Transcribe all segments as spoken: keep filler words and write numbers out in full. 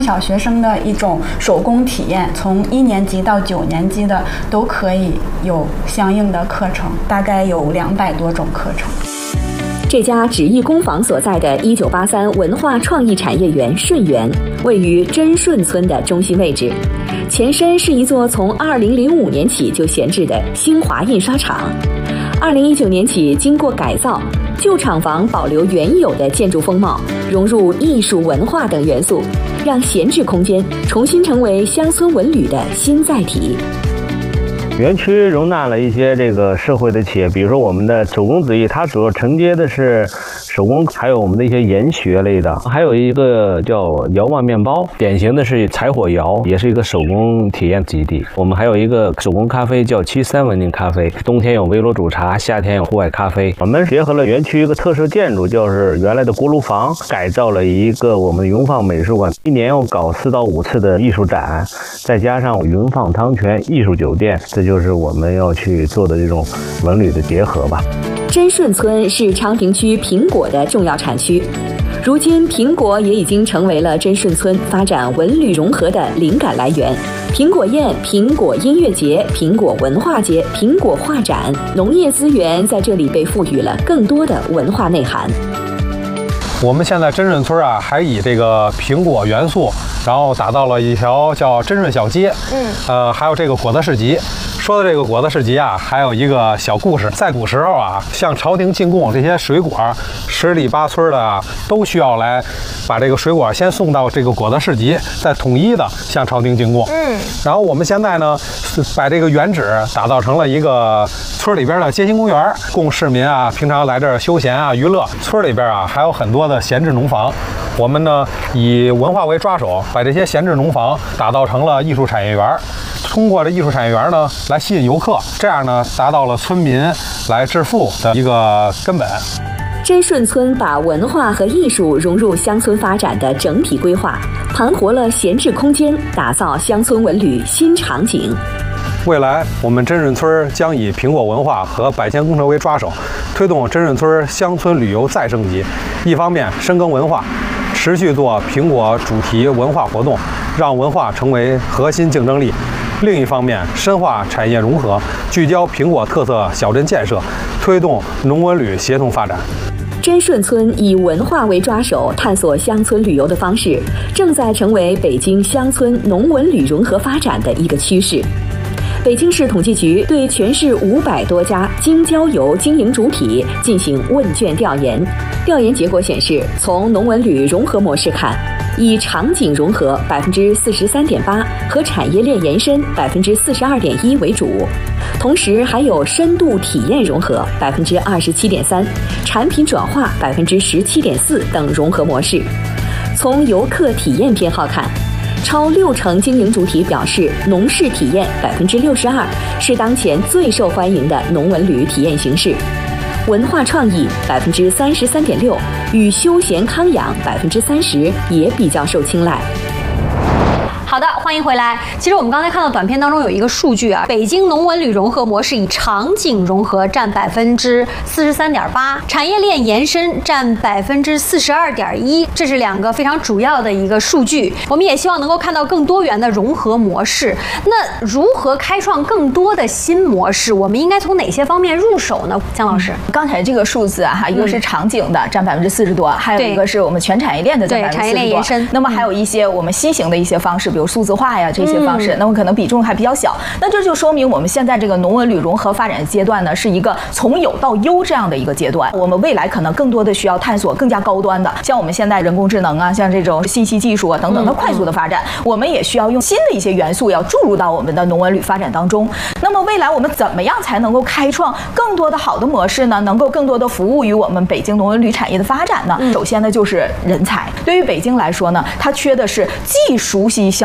小学生的一种手工体验，从一年级到九年级的都可以有相应的课程，大概有两百多种课程。 这家纸艺工坊所在的一九八三文化创意产业园顺园，位于真顺村的中心位置，前身是一座从二零零五年起就闲置的新华印刷厂。二零一九年起，经过改造，旧厂房保留原有的建筑风貌，融入艺术文化等元素，让闲置空间重新成为乡村文旅的新载体。 园区容纳了一些这个社会的企业，比如说我们的手工纸艺，它主要承接的是手工，还有我们的一些研学类的，还有一个叫窑旺面包，典型的是柴火窑，也是一个手工体验基地。我们还有一个手工咖啡叫七三文静咖啡，冬天有围炉煮茶，夏天有户外咖啡。我们结合了园区一个特色建筑，就是原来的锅炉房，改造了一个我们云放美术馆，一年要搞四到五次的艺术展，再加上云放汤泉艺术酒店，这就就是我们要去做的这种文旅的结合吧。 真顺村是昌平区苹果的重要产区，如今苹果也已经成为了真顺村发展文旅融合的灵感来源。苹果宴、苹果音乐节、苹果文化节、苹果画展，农业资源在这里被赋予了更多的文化内涵。 我们现在真顺村啊，还以这个苹果元素，然后打造了一条叫真顺小街，嗯，呃，还有这个果子市集。说的这个果子市集啊，还有一个小故事。在古时候啊，向朝廷进贡这些水果，十里八村的啊，都需要来把这个水果先送到这个果子市集，再统一的向朝廷进贡。嗯，然后我们现在呢，把这个原址打造成了一个村里边的街心公园，供市民啊平常来这儿休闲啊娱乐。村里边啊还有很多的闲置农房，我们呢以文化为抓手，把这些闲置农房打造成了艺术产业园。通过这艺术产业园呢，来吸引游客，这样呢，达到了村民来致富的一个根本。 真顺村把文化和艺术融入乡村发展的整体规划，盘活了闲置空间，打造乡村文旅新场景。 未来，我们真顺村将以苹果文化和百千工程为抓手，推动真顺村乡村旅游再升级。一方面深耕文化，持续做苹果主题文化活动，让文化成为核心竞争力。另一方面，深化产业融合，聚焦苹果特色小镇建设，推动农文旅协同发展。 真顺村以文化为抓手，探索乡村旅游的方式，正在成为北京乡村农文旅融合发展的一个趋势。北京市统计局对全市五百多家京郊游经营主体进行问卷调研，调研结果显示，从农文旅融合模式看，以场景融合百分之四十三点八和产业链延伸百分之四十二点一为主，同时还有深度体验融合百分之二十七点三、产品转化百分之十七点四等融合模式。从游客体验偏好看，超六成经营主体表示，农事体验百分之六十二是当前最受欢迎的农文旅体验形式。文化创意百分之三十三点六，与休闲康养百分之三十也比较受青睐。 好的，欢迎回来。其实我们刚才看到短片当中有一个数据啊，北京农文旅融合模式以场景融合占百分之四十三点八，产业链延伸占百分之四十二点一，这是两个非常主要的一个数据。我们也希望能够看到更多元的融合模式。那如何开创更多的新模式？我们应该从哪些方面入手呢？姜老师， 刚才这个数字啊，哈，一个是场景的占百分之四十多，还有一个是我们全产业链的占百分之四十多。产业链延伸。那么还有一些我们新型的一些方式，比如数字化呀这些方式，那么可能比重还比较小。那这就说明我们现在这个农文旅融合发展阶段呢，是一个从有到优这样的一个阶段。我们未来可能更多的需要探索更加高端的，像我们现在人工智能啊，像这种信息技术啊等等的快速的发展，我们也需要用新的一些元素要注入到我们的农文旅发展当中。那么未来我们怎么样才能够开创更多的好的模式呢？能够更多的服务于我们北京农文旅产业的发展呢？首先呢就是人才。对于北京来说呢，它缺的是既熟悉乡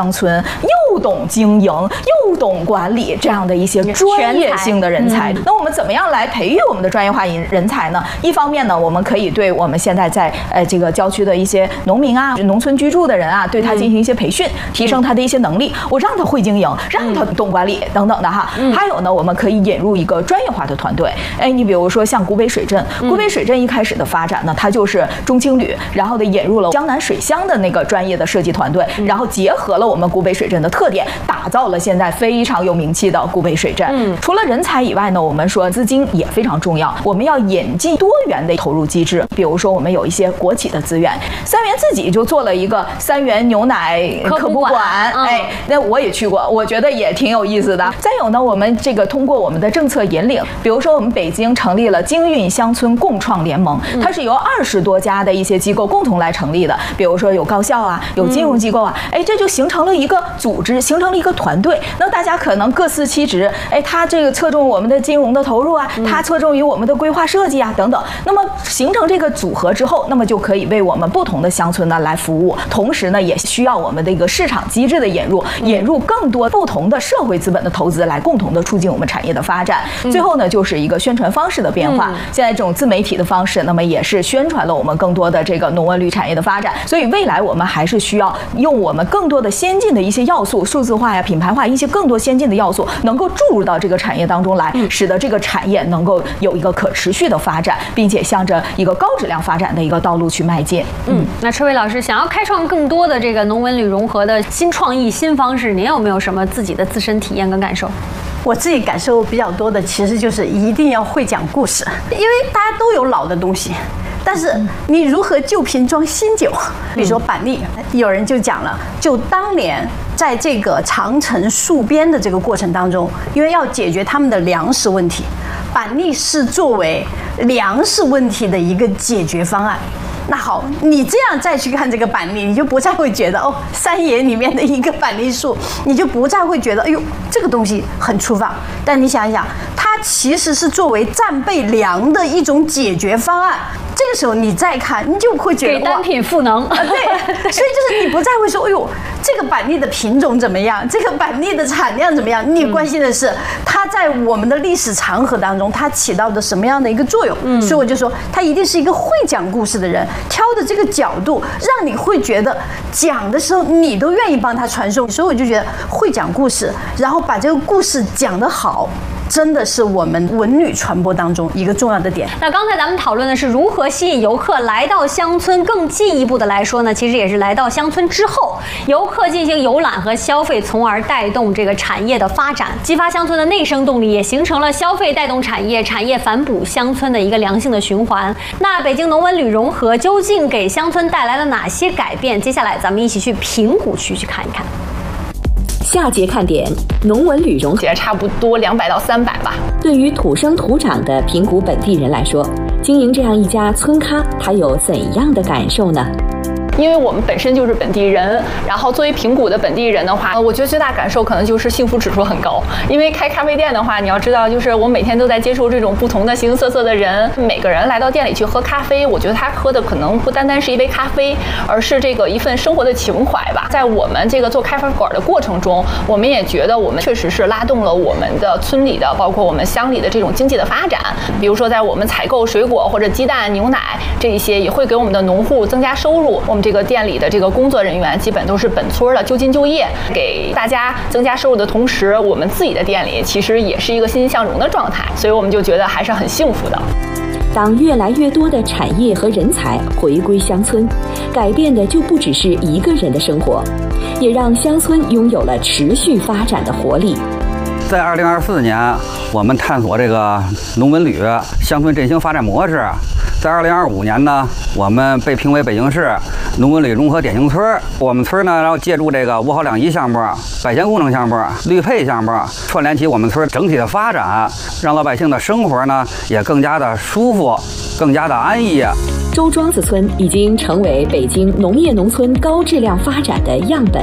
乡村，又懂经营，又懂管理这样的一些专业性的人才。嗯、那我们怎么样来培育我们的专业化人才呢？一方面呢，我们可以对我们现在在呃这个郊区的一些农民啊、农村居住的人啊，对他进行一些培训，嗯、提升他的一些能力。我让他会经营，让他懂管理等等的哈。嗯、还有呢，我们可以引入一个专业化的团队。哎，你比如说像古北水镇，古北水镇一开始的发展呢，它就是中青旅，然后呢引入了江南水乡的那个专业的设计团队，然后结合了我们古北水镇的特点，打造了现在非常有名气的古北水镇。嗯，除了人才以外呢，我们说资金也非常重要，我们要引进多元的投入机制。比如说我们有一些国企的资源，三元自己就做了一个三元牛奶科普馆，嗯、哎，那我也去过，我觉得也挺有意思的。再有呢，我们这个通过我们的政策引领，比如说我们北京成立了京韵乡村共创联盟，它是由二十多家的一些机构共同来成立的，比如说有高校啊，有金融机构啊，哎，这就形成了一个组织，形成了一个团队。那大家可能各司其职，哎，他这个侧重我们的金融的投入啊，他侧重于我们的规划设计啊等等。那么形成这个组合之后，那么就可以为我们不同的乡村呢来服务，同时呢也需要我们的一个市场机制的引入，引入更多不同的社会资本的投资，来共同的促进我们产业的发展。最后呢，就是一个宣传方式的变化。现在这种自媒体的方式，那么也是宣传了我们更多的这个农文旅产业的发展。所以未来我们还是需要用我们更多的先进的一些要素，数字化呀、品牌化一些更多先进的要素，能够注入到这个产业当中来，使得这个产业能够有一个可持续的发展，并且向着一个高质量发展的一个道路去迈进。 嗯，那车伟老师想要开创更多的这个农文旅融合的新创意、新方式，您有没有什么自己的自身体验跟感受？ 我自己感受比较多的，其实就是一定要会讲故事，因为大家都有老的东西，但是你如何旧瓶装新酒？比如说板栗，有人就讲了，就当年在这个长城戍边的这个过程当中，因为要解决他们的粮食问题，板栗是作为粮食问题的一个解决方案。那好，你这样再去看这个板栗，你就不再会觉得哦，山野里面的一个板栗树，你就不再会觉得哎呦这个东西很粗放。但你想一想，它其实是作为战备粮的一种解决方案。这个时候你再看，你就会觉得给单品赋能啊，对，所以就是你不再会说，哎呦，这个板栗的品种怎么样，这个板栗的产量怎么样？你关心的是它在我们的历史长河当中，它起到的什么样的一个作用？嗯，所以我就说，他一定是一个会讲故事的人，挑的这个角度，让你会觉得讲的时候你都愿意帮他传送。所以我就觉得会讲故事，然后把这个故事讲得好，真的是我们文旅传播当中一个重要的点。 那刚才咱们讨论的是如何吸引游客来到乡村，更进一步的来说呢，其实也是来到乡村之后，游客进行游览和消费，从而带动这个产业的发展，激发乡村的内生动力，也形成了消费带动产业，产业反哺乡村的一个良性的循环。那北京农文旅融合究竟给乡村带来了哪些改变？接下来咱们一起去平谷区去看一看。 下节看点：农文旅融合， 也差不多两百到三百吧。 对于土生土长的平谷本地人来说，经营这样一家村咖，他有怎样的感受呢？ 因为我们本身就是本地人，然后作为平谷的本地人的话，我觉得最大感受可能就是幸福指数很高。因为开咖啡店的话，你要知道，就是我每天都在接触这种不同的形形色色的人，每个人来到店里去喝咖啡，我觉得他喝的可能不单单是一杯咖啡，而是这个一份生活的情怀吧。在我们这个做咖啡馆的过程中，我们也觉得我们确实是拉动了我们的村里的，包括我们乡里的这种经济的发展。比如说，在我们采购水果或者鸡蛋、牛奶这一些，也会给我们的农户增加收入。我们这个店里的这个工作人员基本都是本村的就近就业，给大家增加收入的同时，我们自己的店里其实也是一个欣欣向荣的状态，所以我们就觉得还是很幸福的。 当越来越多的产业和人才回归乡村，改变的就不只是一个人的生活，也让乡村拥有了持续发展的活力。 在二零二四年，我们探索这个农文旅乡村振兴发展模式。在二零二五年呢，我们被评为北京市农文旅融合典型村。我们村呢，然后借助这个五好两宜项目、百县工程项目、绿配项目，串联起我们村整体的发展，让老百姓的生活呢也更加的舒服，更加的安逸。 周庄子村已经成为北京农业农村高质量发展的样本。